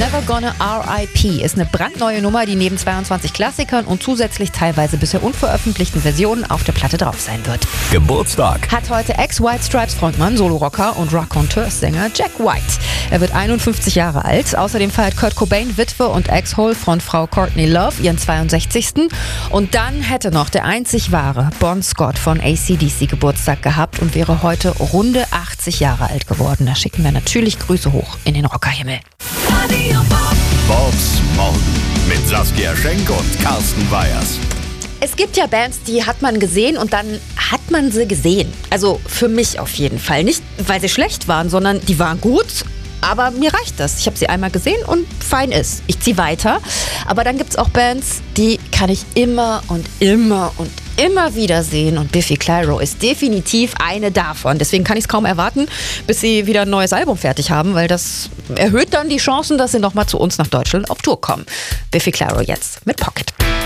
Never Gonna R.I.P. ist eine brandneue Nummer, die neben 22 Klassikern und zusätzlich teilweise bisher unveröffentlichten Versionen auf der Platte drauf sein wird. Geburtstag. Hat heute Ex-White Stripes Frontmann, Solo-Rocker und Raconteurs-Sänger Jack White. Er wird 51 Jahre alt. Außerdem feiert Kurt Cobain, Witwe und Ex-Hole-Frontfrau Courtney Love ihren 62. Und dann hätte noch der einzig wahre Bon Scott von AC/DC Geburtstag gehabt und wäre heute runde 80 Jahre alt geworden. Da schicken wir natürlich Grüße hoch in den Rockerhimmel. Bobs Morgen mit Saskia Schenk und Carsten Weyers. Es gibt ja Bands, die hat man gesehen und dann hat man sie gesehen. Also für mich auf jeden Fall. Nicht, weil sie schlecht waren, sondern die waren gut. Aber mir reicht das. Ich habe sie einmal gesehen und fein ist. Ich ziehe weiter. Aber dann gibt es auch Bands, die kann ich immer und immer und immer wieder sehen. Und Biffy Clyro ist definitiv eine davon. Deswegen kann ich es kaum erwarten, bis sie wieder ein neues Album fertig haben, weil das erhöht dann die Chancen, dass sie nochmal zu uns nach Deutschland auf Tour kommen. Biffy Clyro jetzt mit Pocket.